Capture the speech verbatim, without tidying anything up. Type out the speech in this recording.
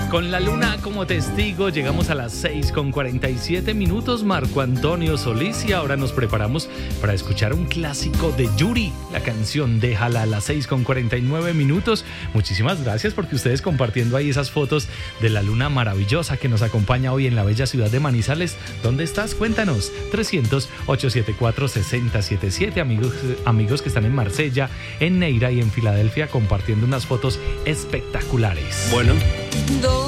Con la luna como testigo llegamos a las seis con cuarenta y siete minutos. Marco Antonio Solís, y ahora nos preparamos para escuchar un clásico de Yuri, la canción Déjala, a las seis con cuarenta y nueve minutos. Muchísimas gracias porque ustedes compartiendo ahí esas fotos de la luna maravillosa que nos acompaña hoy en la bella ciudad de Manizales. ¿Dónde estás? Cuéntanos. trescientos, ochocientos setenta y cuatro, sesenta setenta y siete. Amigos, amigos que están en Marsella, en Neira y en Filadelfia compartiendo unas fotos espectaculares. Bueno. Do